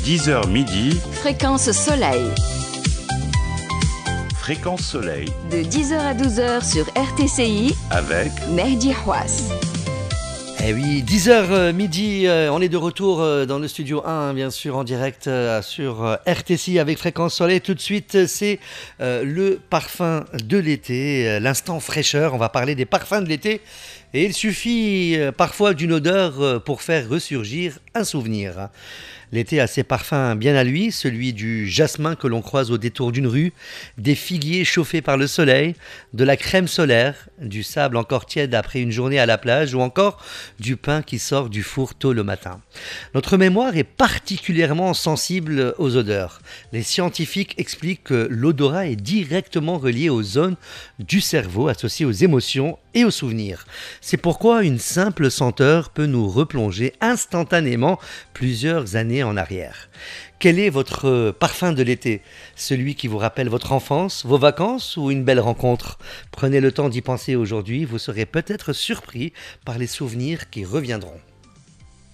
10h midi, Fréquence Soleil. Fréquence Soleil, De 10h à 12h sur RTCI, avec Mehdi Houas. Eh oui, 10h midi, on est de retour dans le studio 1, bien sûr, en direct sur RTCI avec Fréquence Soleil. Tout de suite, c'est le parfum de l'été, l'instant fraîcheur. On va parler des parfums de l'été. Et il suffit parfois d'une odeur pour faire ressurgir un souvenir. L'été a ses parfums bien à lui, celui du jasmin que l'on croise au détour d'une rue, des figuiers chauffés par le soleil, de la crème solaire, du sable encore tiède après une journée à la plage ou encore du pain qui sort du four tôt le matin. Notre mémoire est particulièrement sensible aux odeurs. Les scientifiques expliquent que l'odorat est directement relié aux zones du cerveau associées aux émotions et aux souvenirs. C'est pourquoi une simple senteur peut nous replonger instantanément plusieurs années en arrière. Quel est votre parfum de l'été ? Celui qui vous rappelle votre enfance, vos vacances ou une belle rencontre ? Prenez le temps d'y penser aujourd'hui, vous serez peut-être surpris par les souvenirs qui reviendront.